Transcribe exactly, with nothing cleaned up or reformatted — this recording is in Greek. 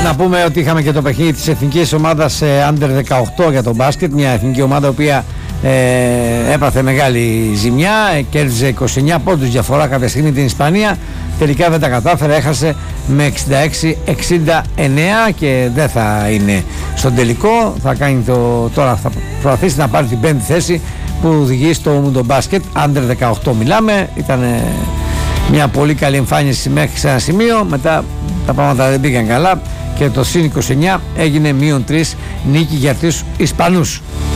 να πούμε ότι είχαμε και το παιχνίδι της εθνικής ομάδας Under δεκαοκτώ για τον μπάσκετ, μια εθνική ομάδα η οποία ε, έπαθε μεγάλη ζημιά, κέρδιζε είκοσι εννέα πόντους διαφορά κάποια στιγμή την Ισπανία, τελικά δεν τα κατάφερε, έχασε με εξήντα έξι εξήντα εννέα και δεν θα είναι στον τελικό, θα κάνει το, τώρα θα προσπαθήσει να πάρει την πέμπτη θέση που οδηγεί στο Mundo Basket. Under δεκαοκτώ μιλάμε, ήταν μια πολύ καλή εμφάνιση μέχρι σε ένα σημείο, μετά τα πράγματα δεν πήγαν καλά και το συν είκοσι εννέα έγινε μείον τρία νίκη για τους Ισπανούς.